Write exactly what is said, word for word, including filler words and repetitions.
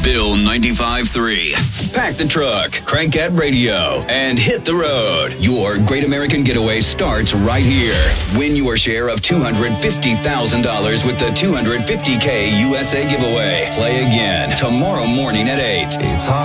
Bill ninety-five three. Pack the truck, crank that radio, and hit the road. Your Great American Getaway starts right here. Win your share of two hundred fifty thousand dollars with the two hundred fifty K U S A giveaway. Play again tomorrow morning at eight. It's hard.